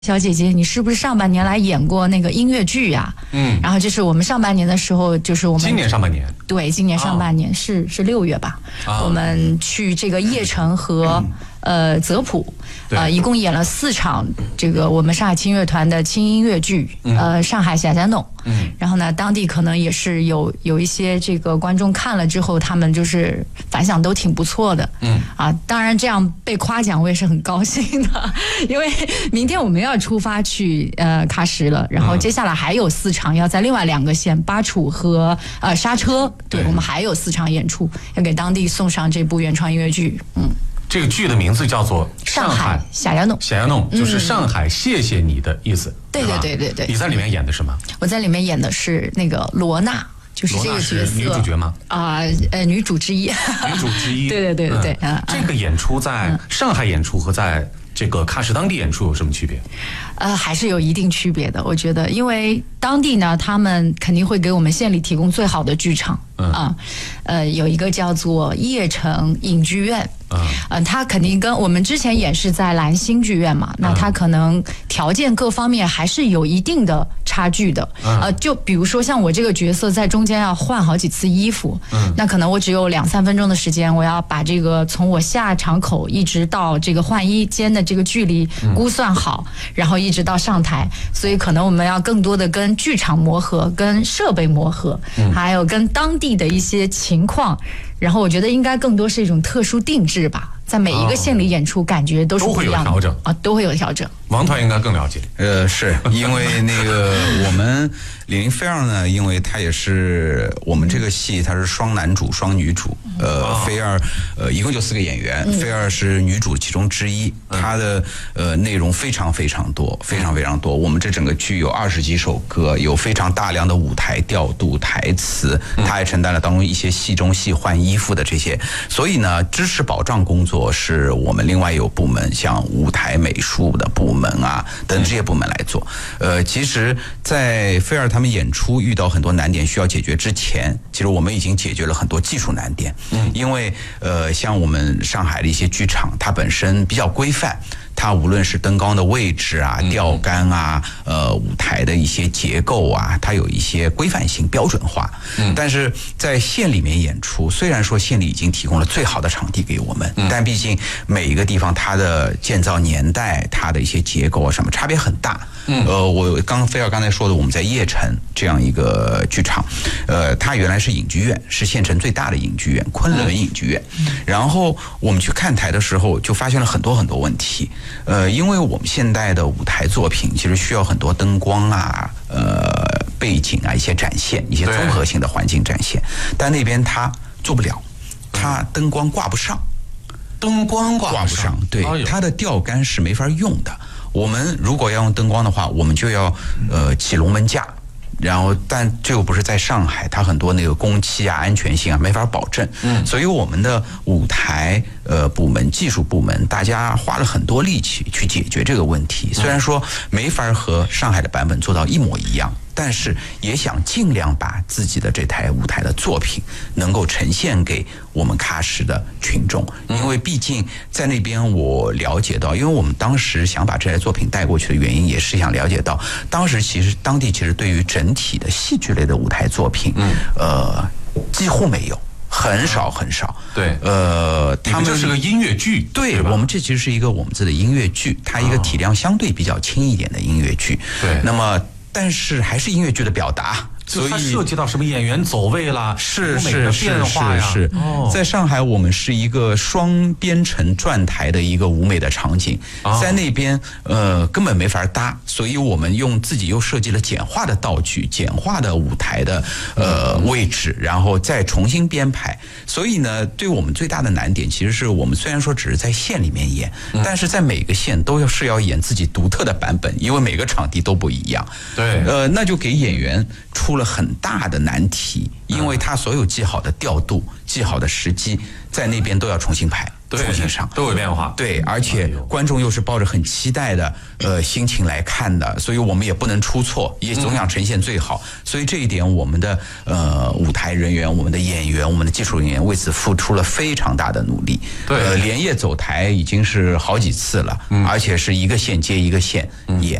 小姐姐，你是不是上半年来演过那个音乐剧呀？然后就是我们上半年的时候，就是我们今年上半年， 对，今年上半年、是6月吧，我们去这个邺城和泽普，一共演了4场这个我们上海轻乐团的轻音乐剧，上海下家弄。然后呢，当地可能也是有一些这个观众看了之后，他们就是反响都挺不错的。当然这样被夸奖我也是很高兴的，因为明天我们要出发去喀什了，然后接下来还有4场要在另外2个县巴楚和刹车，对，我们还有4场演出要给当地送上这部原创音乐剧。 这个剧的名字叫做《 上海下家弄》， 下家弄就是上海谢谢你的意思。 对。 你在里面演的是吗？ 我在里面演的是那个罗娜。就是这个角色， 女主角吗？ 女主之一。 女主之一。 对。 这个演出在上海演出和在这个喀什当地演出有什么区别？ 还是有一定区别的，我觉得，因为当地呢，他们肯定会给我们县里提供最好的剧场。有一个叫做邺城影剧院。它肯定跟我们之前演是在兰心剧院嘛，那它可能条件各方面还是有一定的差距的。就比如说像我这个角色在中间要换好几次衣服，那可能我只有2-3分钟的时间，我要把这个从我下场口一直到这个换衣间的这个距离估算好，然后一直到上台，所以可能我们要更多的跟剧场磨合，跟设备磨合，还有跟当地的一些情况。然后我觉得应该更多是一种特殊定制吧，在每一个县里演出感觉都是不一样的，都会有调整。 王团应该更了解。 是因为那个我们李林菲儿呢，因为他也是我们这个戏，他是双男主双女主。菲儿一共就4个演员，菲儿是女主其中之一，她的内容非常非常多，非常非常多。我们这整个剧有20几首歌，有非常大量的舞台调度、台词，她还承担了当中一些戏中戏换衣服的这些。所以呢，支持保障工作是我们另外有部门，像舞台美术的部门啊等这些部门来做。其实，在菲儿他们演出遇到很多难点需要解决之前，其实我们已经解决了很多技术难点。因为像我们上海的一些剧场，它本身比较规范，它无论是灯光的位置啊、吊杆啊、舞台的一些结构啊，它有一些规范性、标准化。但是在县里面演出，虽然说县里已经提供了最好的场地给我们，但毕竟每一个地方它的建造年代、它的一些结构啊什么差别很大。我菲儿刚才说的，我们在邺城这样一个剧场，它原来是影剧院，是县城最大的影剧院，昆仑影剧院。然后我们去看台的时候，就发现了很多很多问题。因为我们现代的舞台作品其实需要很多灯光啊、背景啊一些展现，一些综合性的环境展现，但那边它做不了，它灯光挂不上，挂不上，对，它的吊杆是没法用的。我们如果要用灯光的话，我们就要起龙门架。然后，但这又不是在上海，它很多那个工期啊、安全性啊没法保证。所以我们的舞台部门、技术部门，大家花了很多力气去解决这个问题。虽然说没法和上海的版本做到一模一样，但是也想尽量把自己的这台舞台的作品能够呈现给我们喀什的群众。因为毕竟在那边我了解到，因为我们当时想把这台作品带过去的原因，也是想了解到当时当地其实对于整体的戏剧类的舞台作品，几乎没有。很少。 对，他们就是个音乐剧。 对，我们这其实是一个我们自己的音乐剧，它一个体量相对比较轻一点的音乐剧。 对， 那么但是还是音乐剧的表达。 所以它涉及到什么演员走位啦，舞美的变化呀。 在上海我们是一个双编程转台的一个舞美的场景，在那边根本没法搭，所以我们用自己又设计了简化的道具、简化的舞台的位置，然后再重新编排。所以呢，对我们最大的难点其实是我们虽然说只是在县里面演，但是在每个县都要演自己独特的版本，因为每个场地都不一样。 对， 那就给演员出了很大的难题，因为他所有记好的调度、记好的时机，在那边都要重新排。 重新上， 都有变化。 对，而且观众又是抱着很期待的心情来看的，所以我们也不能出错，也总想呈现最好。所以这一点，我们的舞台人员、我们的演员、我们的技术人员为此付出了非常大的努力。 对， 连夜走台已经是好几次了，而且是一个线接一个线演。